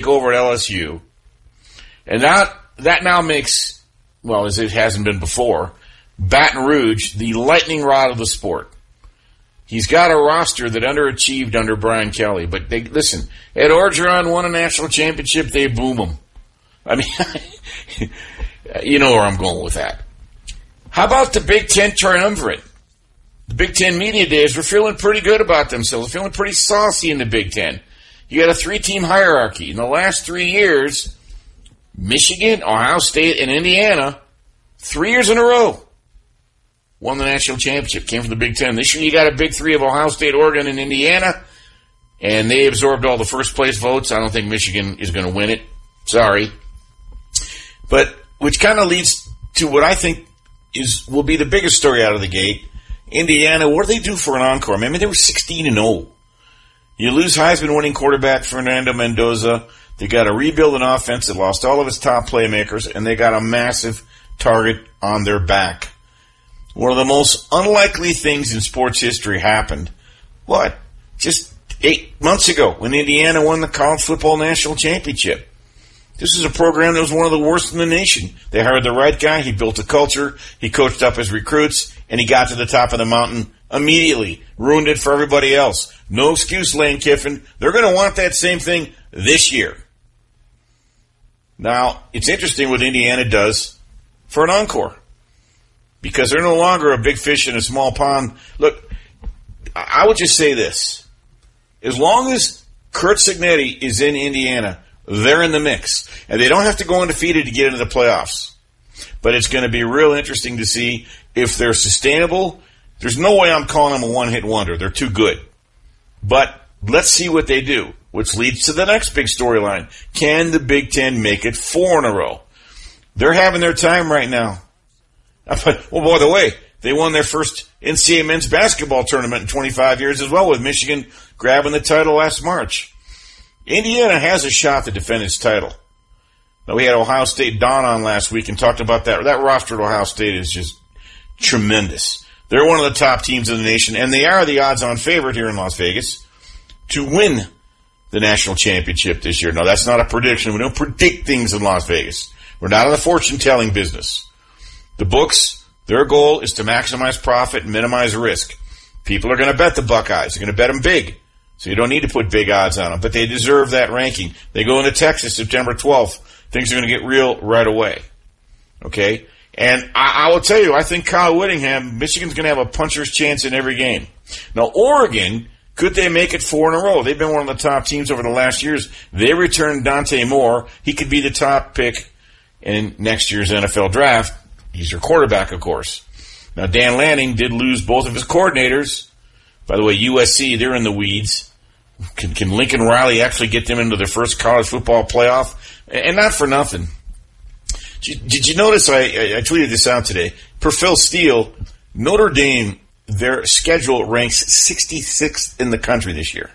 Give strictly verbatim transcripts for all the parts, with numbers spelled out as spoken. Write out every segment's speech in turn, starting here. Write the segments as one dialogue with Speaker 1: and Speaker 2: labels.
Speaker 1: over at L S U. And that, that now makes, well, as it hasn't been before, Baton Rouge the lightning rod of the sport. He's got a roster that underachieved under Brian Kelly. But they, listen, Ed Orgeron won a national championship, they boom him. I mean, you know where I'm going with that. How about the Big Ten triumvirate? The Big Ten media days were feeling pretty good about themselves, feeling pretty saucy in the Big Ten. You got a three-team hierarchy. In the last three years, Michigan, Ohio State, and Indiana, three years in a row, won the national championship, came from the Big Ten. This year you got a big three of Ohio State, Oregon, and Indiana, and they absorbed all the first-place votes. I don't think Michigan is going to win it. Sorry. But, which kind of leads to what I think is will be the biggest story out of the gate. Indiana, what do they do for an encore? I mean, they were sixteen and oh. You lose Heisman-winning quarterback Fernando Mendoza. They got to rebuild an offense that lost all of its top playmakers, and they got a massive target on their back. One of the most unlikely things in sports history happened, what, just eight months ago when Indiana won the college football national championship. This is a program that was one of the worst in the nation. They hired the right guy, he built a culture, he coached up his recruits, and he got to the top of the mountain immediately. Ruined it for everybody else. No excuse, Lane Kiffin. They're going to want that same thing this year. Now, it's interesting what Indiana does for an encore. Because they're no longer a big fish in a small pond. Look, I would just say this. As long as Curt Cignetti is in Indiana, they're in the mix. And they don't have to go undefeated to get into the playoffs. But it's going to be real interesting to see if they're sustainable. There's no way I'm calling them a one-hit wonder. They're too good. But let's see what they do, which leads to the next big storyline. Can the Big Ten make it four in a row? They're having their time right now. Well, by the way, they won their first N C double A men's basketball tournament in twenty-five years as well, with Michigan grabbing the title last March. Indiana has a shot to defend its title. Now, we had Ohio State Don on last week and talked about that. That roster at Ohio State is just tremendous. They're one of the top teams in the nation, and they are the odds-on favorite here in Las Vegas to win the national championship this year. Now, that's not a prediction. We don't predict things in Las Vegas. We're not in the fortune-telling business. The books, their goal is to maximize profit and minimize risk. People are going to bet the Buckeyes. They're going to bet them big. So you don't need to put big odds on them. But they deserve that ranking. They go into Texas September twelfth. Things are going to get real right away. Okay? And I, I will tell you, I think Kyle Whittingham, Michigan's going to have a puncher's chance in every game. Now, Oregon, could they make it four in a row? They've been one of the top teams over the last years. They returned Dante Moore. He could be the top pick in next year's N F L draft. He's your quarterback, of course. Now, Dan Lanning did lose both of his coordinators. By the way, U S C, they're in the weeds. Can, can Lincoln Riley actually get them into their first college football playoff? And not for nothing. Did you, did you notice, I, I, I tweeted this out today, per Phil Steele, Notre Dame, their schedule ranks sixty-sixth in the country this year.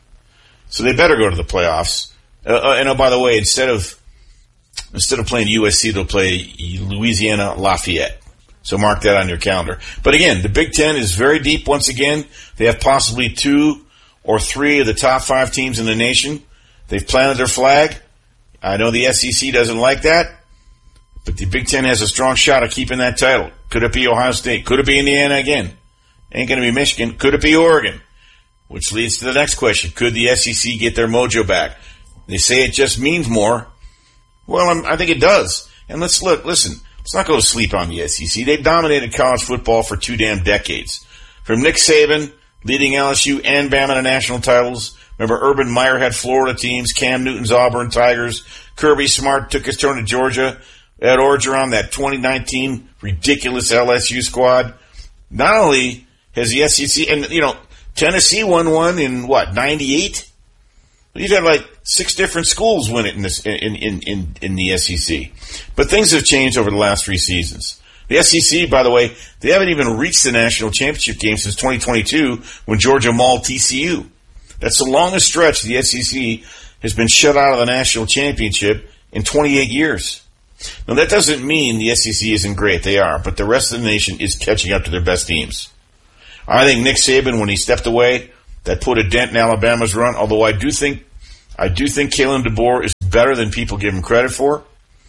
Speaker 1: So they better go to the playoffs. Uh, and oh, by the way, instead of instead of playing U S C, they'll play Louisiana Lafayette. So mark that on your calendar. But again, the Big Ten is very deep once again. They have possibly two or three of the top five teams in the nation. They've planted their flag. I know the S E C doesn't like that, but the Big Ten has a strong shot at keeping that title. Could it be Ohio State? Could it be Indiana again? Ain't going to be Michigan. Could it be Oregon? Which leads to the next question. Could the S E C get their mojo back? They say it just means more. Well, I'm, I think it does. And let's look, listen, let's not go to sleep on the S E C. They dominated college football for two damn decades. From Nick Saban leading L S U and Bama to national titles. Remember, Urban Meyer had Florida teams, Cam Newton's Auburn Tigers, Kirby Smart took his turn to Georgia, Ed Orgeron, that twenty nineteen ridiculous L S U squad. Not only has the S E C, and, you know, Tennessee won one in, what, ninety-eight? You've had like six different schools win it in, this, in, in, in, in the S E C. But things have changed over the last three seasons. The S E C, by the way, they haven't even reached the national championship game since twenty twenty-two when Georgia mauled T C U. That's the longest stretch the S E C has been shut out of the national championship in twenty-eight years. Now, that doesn't mean the S E C isn't great. They are. But the rest of the nation is catching up to their best teams. I think Nick Saban, when he stepped away, that put a dent in Alabama's run, although I do think I do think Kalen DeBoer is better than people give him credit for.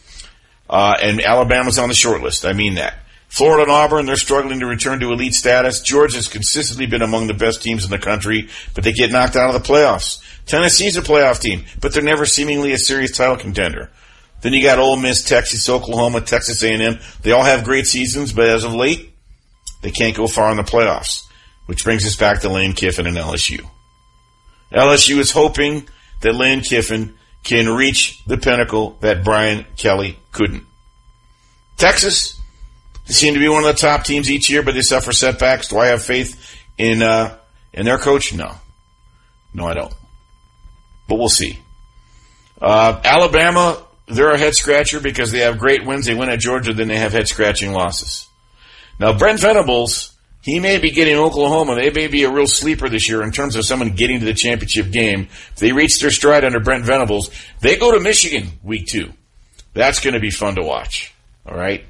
Speaker 1: Uh, and Alabama's on the short list. I mean that. Florida and Auburn, they're struggling to return to elite status. Georgia's consistently been among the best teams in the country, but they get knocked out of the playoffs. Tennessee's a playoff team, but they're never seemingly a serious title contender. Then you got Ole Miss, Texas, Oklahoma, Texas A and M. They all have great seasons, but as of late, they can't go far in the playoffs, which brings us back to Lane Kiffin and L S U. L S U is hoping that Lane Kiffin can reach the pinnacle that Brian Kelly couldn't. Texas, they seem to be one of the top teams each year, but they suffer setbacks. Do I have faith in uh, in their coach? No. No, I don't. But we'll see. Uh, Alabama, they're a head-scratcher because they have great wins. They win at Georgia, then they have head-scratching losses. Now, Brent Venables, he may be getting Oklahoma. They may be a real sleeper this year in terms of someone getting to the championship game. If they reach their stride under Brent Venables, they go to Michigan week two. That's going to be fun to watch. All right?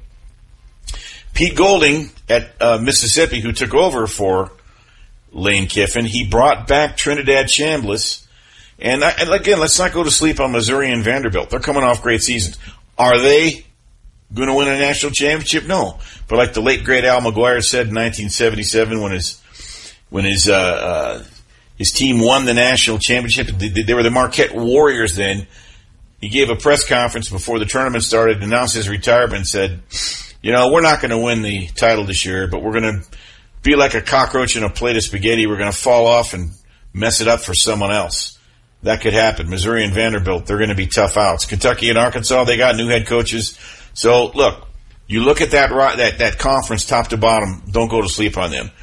Speaker 1: Pete Golding at uh, Mississippi, who took over for Lane Kiffin, he brought back Trinidad Chambliss. And, I, and again, let's not go to sleep on Missouri and Vanderbilt. They're coming off great seasons. Are they going to win a national championship? No. But like the late great Al McGuire said in nineteen seventy-seven, when his when his uh, uh, his team won the national championship, they, they were the Marquette Warriors. Then he gave a press conference before the tournament started, announced his retirement, and said, "You know, we're not going to win the title this year, but we're going to be like a cockroach in a plate of spaghetti. We're going to fall off and mess it up for someone else." That could happen. Missouri and Vanderbilt, they're going to be tough outs. Kentucky and Arkansas, they got new head coaches. So, look, you look at that that that conference top to bottom, don't go to sleep on them.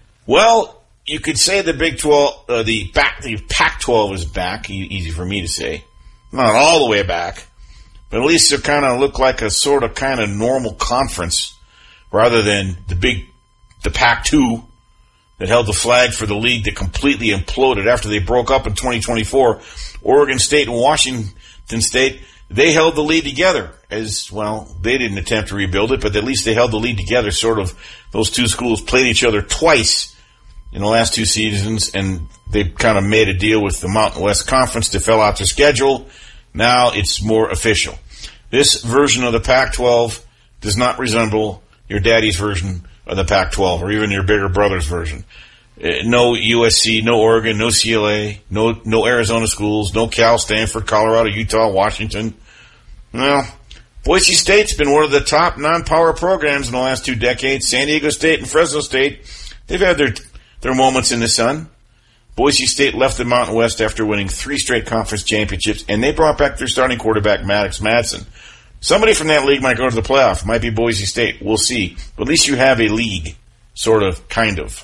Speaker 1: Well, you could say the Big twelve, uh, the back, the Pac twelve is back. Easy for me to say. Not all the way back, but at least it kind of look like a sort of kind of normal conference rather than the big, the Pac two. That held the flag for the league that completely imploded after they broke up in twenty twenty-four. Oregon State and Washington State, they held the lead together as, well, they didn't attempt to rebuild it, but at least they held the lead together. Sort of, those two schools played each other twice in the last two seasons, and they kind of made a deal with the Mountain West Conference to fill out their schedule. Now it's more official. This version of the Pac twelve does not resemble your daddy's version of the Pac twelve, or even your bigger brother's version. Uh, no U S C, no Oregon, no C L A, no no Arizona schools, no Cal, Stanford, Colorado, Utah, Washington. Well, Boise State's been one of the top non-power programs in the last two decades. San Diego State and Fresno State, they've had their their moments in the sun. Boise State left the Mountain West after winning three straight conference championships, and they brought back their starting quarterback, Maddox Madsen. Somebody from that league might go to the playoff. Might be Boise State. We'll see. But at least you have a league. Sort of. Kind of.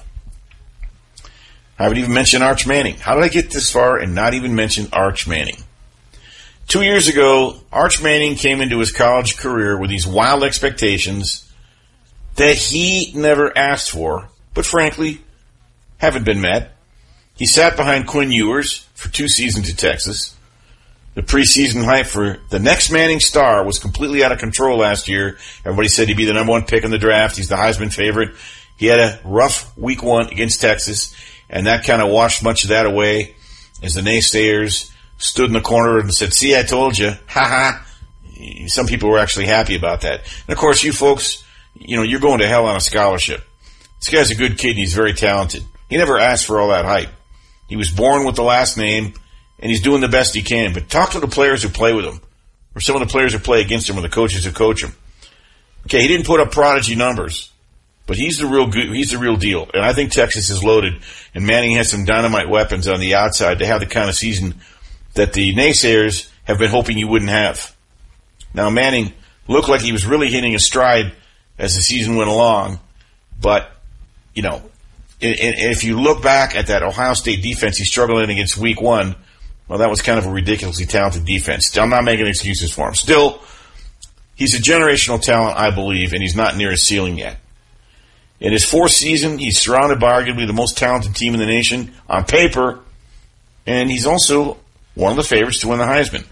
Speaker 1: I haven't even mentioned Arch Manning. How did I get this far and not even mention Arch Manning? Two years ago, Arch Manning came into his college career with these wild expectations that he never asked for, but frankly, haven't been met. He sat behind Quinn Ewers for two seasons at Texas. The preseason hype for the next Manning star was completely out of control last year. Everybody said he'd be the number one pick in the draft. He's the Heisman favorite. He had a rough week one against Texas, and that kind of washed much of that away as the naysayers stood in the corner and said, "See, I told you." Ha ha. Some people were actually happy about that. And of course, you folks, you know, you're going to hell on a scholarship. This guy's a good kid and he's very talented. He never asked for all that hype. He was born with the last name, and he's doing the best he can. But talk to the players who play with him, or some of the players who play against him, or the coaches who coach him. Okay, he didn't put up prodigy numbers, but he's the real good, he's the real deal. And I think Texas is loaded, and Manning has some dynamite weapons on the outside to have the kind of season that the naysayers have been hoping he wouldn't have. Now, Manning looked like he was really hitting a stride as the season went along, but, you know, if you look back at that Ohio State defense he's struggling against week one, well, that was kind of a ridiculously talented defense. I'm not making excuses for him. Still, he's a generational talent, I believe, and he's not near his ceiling yet. In his fourth season, he's surrounded by arguably the most talented team in the nation on paper, and he's also one of the favorites to win the Heisman.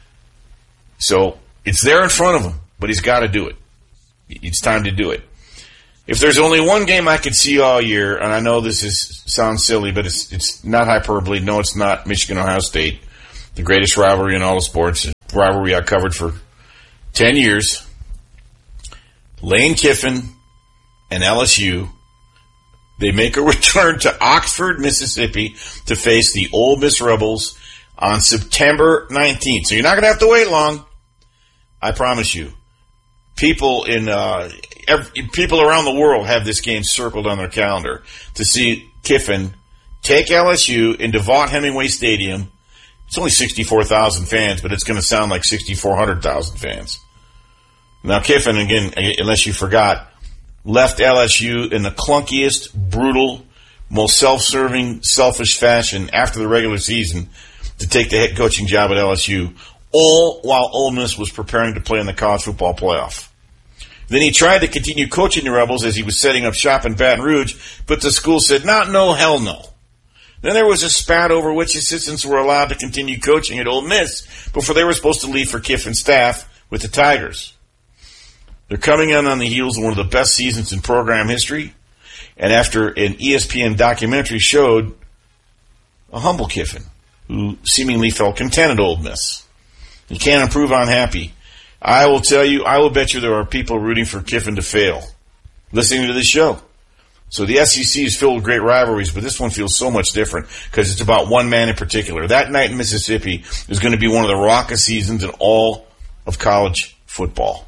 Speaker 1: So it's there in front of him, but he's got to do it. It's time to do it. If there's only one game I could see all year, and I know this is sounds silly, but it's it's not hyperbole. No, it's not Michigan, Ohio State. the greatest rivalry in all of sports, a rivalry I covered for ten years. Lane Kiffin and L S U, they make a return to Oxford, Mississippi to face the Ole Miss Rebels on September nineteenth. So you're not going to have to wait long. I promise you. People in uh, every, people around the world have this game circled on their calendar to see Kiffin take L S U into Vaught Hemingway Stadium. It's only sixty-four thousand fans, but it's going to sound like sixty-four hundred thousand fans. Now, Kiffin, again, unless you forgot, left L S U in the clunkiest, brutal, most self-serving, selfish fashion after the regular season to take the head coaching job at L S U, all while Ole Miss was preparing to play in the college football playoff. Then he tried to continue coaching the Rebels as he was setting up shop in Baton Rouge, but the school said, not, no, hell no. Then there was a spat over which assistants were allowed to continue coaching at Ole Miss before they were supposed to leave for Kiffin's staff with the Tigers. They're coming in on the heels of one of the best seasons in program history, and after an E S P N documentary showed a humble Kiffin who seemingly felt content at Ole Miss. You can't improve on happy. I will tell you, I will bet you there are people rooting for Kiffin to fail listening to this show. So the S E C is filled with great rivalries, but this one feels so much different because it's about one man in particular. That night in Mississippi is going to be one of the raucous seasons in all of college football.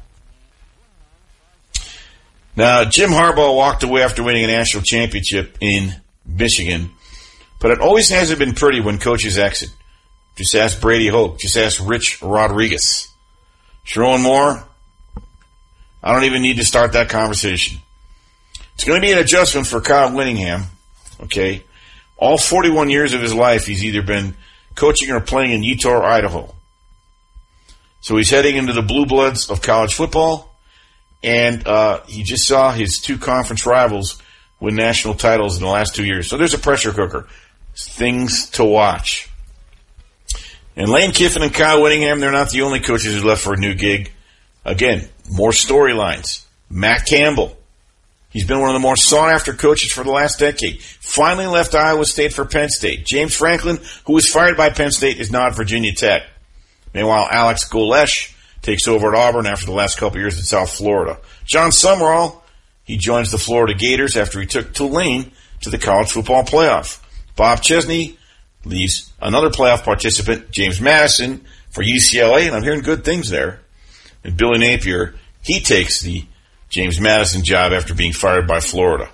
Speaker 1: Now, Jim Harbaugh walked away after winning a national championship in Michigan, but it always hasn't been pretty when coaches exit. Just ask Brady Hoke. Just ask Rich Rodriguez. Sherrone Moore, I don't even need to start that conversation. It's going to be an adjustment for Kyle Whittingham, okay? All forty-one years of his life, he's either been coaching or playing in Utah or Idaho. So he's heading into the blue bloods of college football, and uh, he just saw his two conference rivals win national titles in the last two years. So there's a pressure cooker. Things to watch. And Lane Kiffin and Kyle Whittingham, they're not the only coaches who left for a new gig. Again, more storylines. Matt Campbell. He's been one of the more sought-after coaches for the last decade. Finally left Iowa State for Penn State. James Franklin, who was fired by Penn State, is now at Virginia Tech. Meanwhile, Alex Golesh takes over at Auburn after the last couple years in South Florida. John Summerall, he joins the Florida Gators after he took Tulane to the college football playoff. Bob Chesney leaves another playoff participant, James Madison, for U C L A, and I'm hearing good things there. And Billy Napier, he takes the James Madison job after being fired by Florida.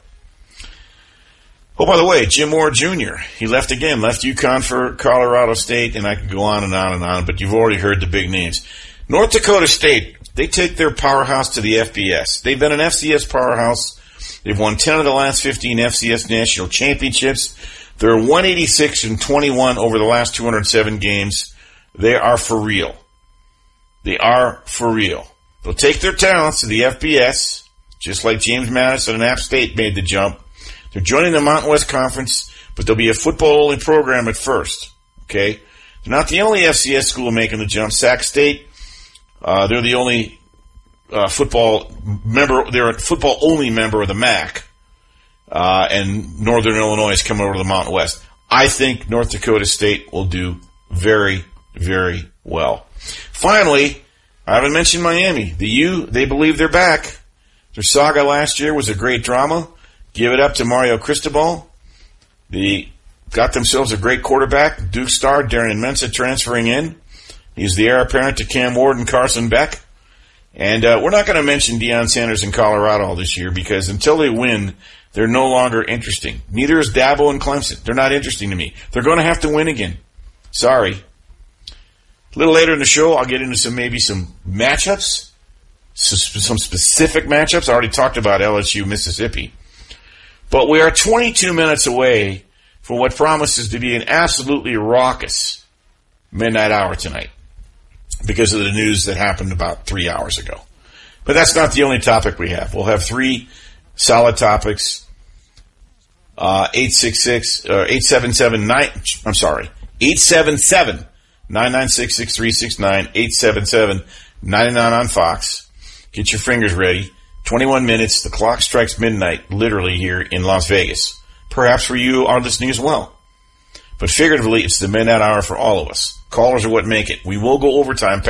Speaker 1: Oh, by the way, Jim Moore Junior, he left again, left UConn for Colorado State, and I could go on and on and on, but you've already heard the big names. North Dakota State, they take their powerhouse to the F B S. They've been an F C S powerhouse. They've won ten of the last fifteen F C S national championships. They're one eighty-six and twenty-one over the last two hundred seven games. They are for real. They are for real. They'll take their talents to the F B S, just like James Madison and App State made the jump. They're joining the Mountain West Conference, but they'll be a football-only program at first. Okay? They're not the only F C S school making the jump. Sac State, uh, they're the only uh, football member. They're a football-only member of the M A C. Uh, and Northern Illinois is coming over to the Mountain West. I think North Dakota State will do very, very well. Finally, I haven't mentioned Miami. The U, they believe they're back. Their saga last year was a great drama. Give it up to Mario Cristobal. They got themselves a great quarterback, Duke star Darian Mensah transferring in. He's the heir apparent to Cam Ward and Carson Beck. And uh, we're not going to mention Deion Sanders in Colorado this year because until they win, they're no longer interesting. Neither is Dabo and Clemson. They're not interesting to me. They're going to have to win again. Sorry. A little later in the show, I'll get into some maybe some matchups, some specific matchups. I already talked about L S U, Mississippi. But we are twenty-two minutes away from what promises to be an absolutely raucous midnight hour tonight because of the news that happened about three hours ago. But that's not the only topic we have. We'll have three solid topics. Uh, eight six six, uh, eight seven seven nine, I'm sorry, eight seven seven, nine nine six, six three six nine, eight seven seven, nine nine on Fox. Get your fingers ready. twenty-one minutes, the clock strikes midnight, literally here in Las Vegas. Perhaps for you are listening as well. But figuratively, it's the midnight hour for all of us. Callers are what make it. We will go overtime.